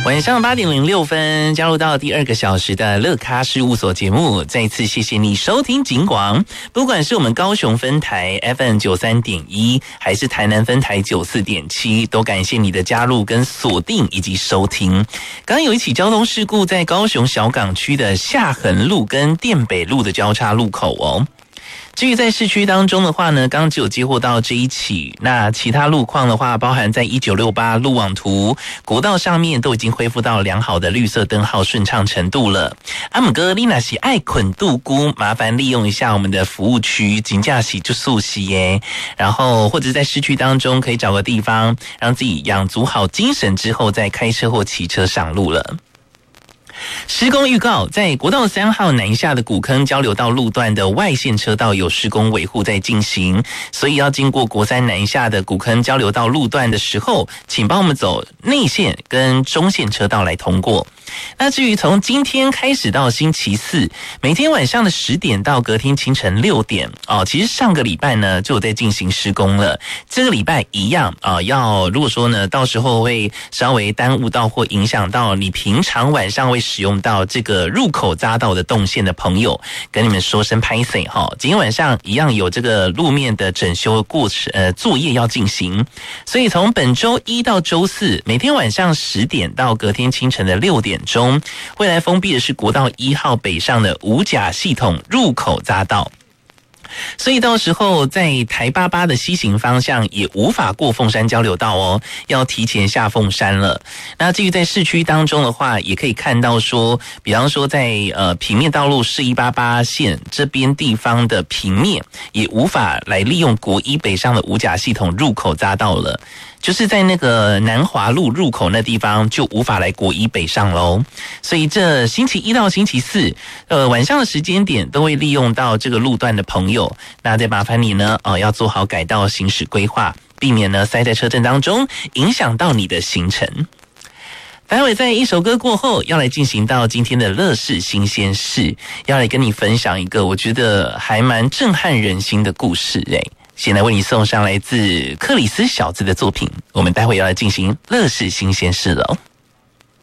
晚上8:06，加入到第2个小时的乐咖事务所节目，再一次谢谢你收听警广，不管是我们高雄分台 FM93.1，还是台南分台94.7，都感谢你的加入跟锁定以及收听。刚刚有一起交通事故在高雄小港区的下横路跟店北路的交叉路口哦。至于在市区当中的话呢，刚刚只有接获到这一起，那其他路况的话，包含在1968路网图国道上面都已经恢复到良好的绿色灯号顺畅程度了。阿姆哥，你那是爱捆度估，麻烦利用一下我们的服务区，金价洗就速洗耶。然后或者在市区当中可以找个地方，让自己养足好精神之后，再开车或骑车上路了。施工预告，在国道3号南下的古坑交流道路段的外线车道有施工维护在进行，所以要经过国3南下的古坑交流道路段的时候，请帮我们走内线跟中线车道来通过。那至于从今天开始到星期四，每天晚上的10点到隔天清晨6点其实上个礼拜呢就有在进行施工了，这个礼拜一样要如果说呢到时候会稍微耽误到或影响到你平常晚上会使用到这个入口匝道的动线的朋友，跟你们说声拍谢今天晚上一样有这个路面的整修作业要进行，所以从本周1到周4，每天晚上10点到隔天清晨的6点钟，会来封闭的是国道1号北上的五甲系统入口匝道。所以到时候在台88的西行方向也无法过凤山交流道哦，要提前下凤山了。那至于在市区当中的话，也可以看到说，比方说在平面道路市188线这边地方的平面也无法来利用国1北上的五甲系统入口匝道了。就是在那个南华路入口那地方就无法来国1北上咯，所以这星期1到星期4晚上的时间点都会利用到这个路段的朋友，那再麻烦你呢要做好改道行驶规划，避免呢塞在车阵当中影响到你的行程。待会在一首歌过后，要来进行到今天的乐事新鲜事，要来跟你分享一个我觉得还蛮震撼人心的故事现在为你送上来自克里斯小子的作品，我们待会要来进行乐事新鲜事了。